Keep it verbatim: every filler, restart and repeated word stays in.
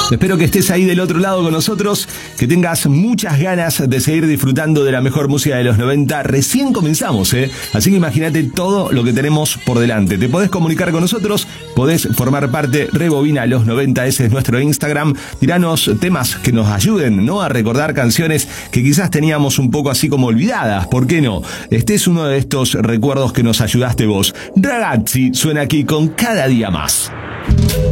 Espero que estés ahí del otro lado con nosotros, que tengas muchas ganas de seguir disfrutando de la mejor música de los noventa. Recién comenzamos, ¿eh? Así que imagínate todo lo que tenemos por delante. Te podés comunicar con nosotros, podés formar parte, Rebobina los noventa, ese es nuestro Instagram. Tiranos temas que nos ayuden, ¿no?, a recordar canciones que quizás teníamos un poco así como olvidadas. ¿Por qué no? Este es uno de estos recuerdos que nos ayudaste vos. Ragazzi suena aquí con Cada Día Más.